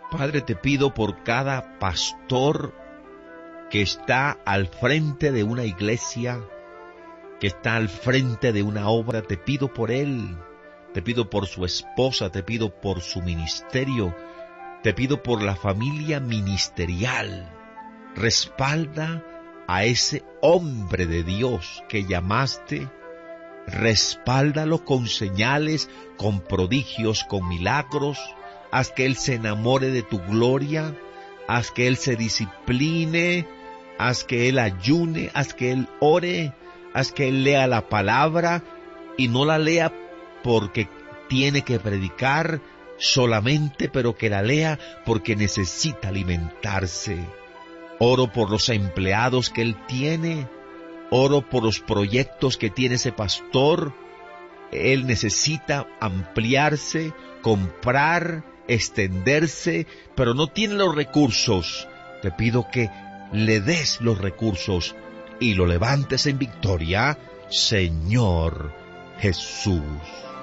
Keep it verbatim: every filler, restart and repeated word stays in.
Padre, te pido por cada pastor que está al frente de una iglesia, que está al frente de una obra, te pido por él, te pido por su esposa, te pido por su ministerio, te pido por la familia ministerial. Respalda a ese hombre de Dios que llamaste, respáldalo con señales, con prodigios, con milagros. Haz que él se enamore de tu gloria, haz que él se discipline, haz que él ayune, haz que él ore, haz que él lea la palabra y no la lea porque tiene que predicar solamente, pero que la lea porque necesita alimentarse. Oro por los empleados que él tiene, oro por los proyectos que tiene ese pastor. Él necesita ampliarse, comprar, extenderse, pero no tiene los recursos. Te pido que le des los recursos y lo levantes en victoria, Señor Jesús.